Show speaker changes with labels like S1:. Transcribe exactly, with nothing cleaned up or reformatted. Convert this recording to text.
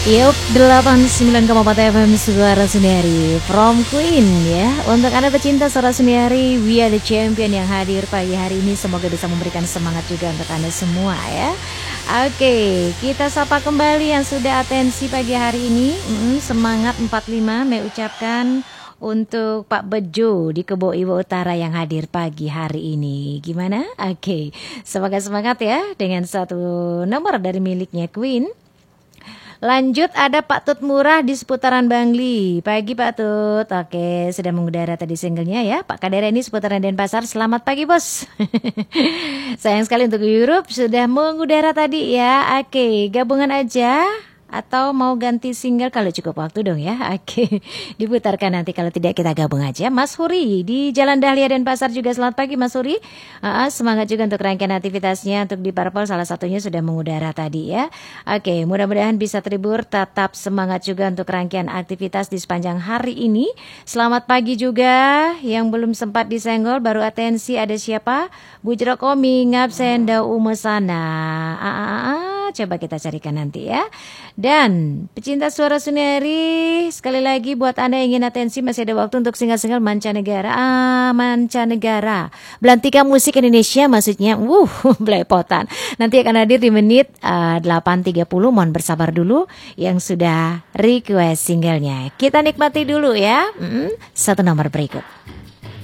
S1: Yup, delapan puluh sembilan koma empat F M Suara Sendiri From Queen ya. Untuk Anda pecinta Suara Sendiri, We Are The Champion yang hadir pagi hari ini, semoga bisa memberikan semangat juga untuk Anda semua ya. Oke, kita sapa kembali yang sudah atensi pagi hari ini. mm, Semangat empat puluh lima Saya ucapkan untuk Pak Bejo di Kebo Iwo Utara yang hadir pagi hari ini. Gimana? Oke, semangat-semangat ya dengan satu nomor dari miliknya Queen. Lanjut ada Pak Tut Murah di seputaran Bangli. Pagi Pak Tut. Oke, sudah mengudara tadi singlenya ya. Pak Kadera ini seputaran Denpasar. Selamat pagi bos. Sayang sekali untuk Europe sudah mengudara tadi ya. Oke, gabungan aja atau mau ganti single kalau cukup waktu dong ya. Oke, diputarkan nanti, kalau tidak kita gabung aja. Mas Huri di Jalan Dahlia Denpasar juga selamat pagi Mas Huri. uh, Semangat juga untuk rangkaian aktivitasnya. Untuk di Purple salah satunya sudah mengudara tadi ya. Oke, mudah-mudahan bisa terhibur. Tetap semangat juga untuk rangkaian aktivitas di sepanjang hari ini. Selamat pagi juga yang belum sempat disenggol, baru atensi. Ada siapa? Bu Jerokomi ngabsen da umesana. Ah, ah, ah. Coba kita carikan nanti ya. Dan pecinta Suara Sendiri, sekali lagi buat Anda yang ingin atensi, masih ada waktu untuk single-single mancanegara. Ah, mancanegara. Belantika musik Indonesia maksudnya. Wuh, belepotan. Nanti akan hadir di menit uh, delapan tiga puluh. Mohon bersabar dulu yang sudah request singlenya. Kita nikmati dulu ya. Mm-mm. Satu nomor berikut.